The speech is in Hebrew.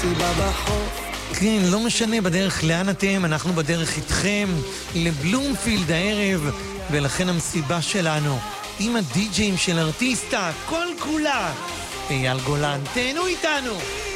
מסיבה בחוף. כן, לא משנה בדרך לאן אתם, אנחנו בדרך איתכם לבלומפילד הערב, ולכן המסיבה שלנו עם הדי-ג'ים של ארטיסטה, כל כולה. אייל גולן, תהנו איתנו.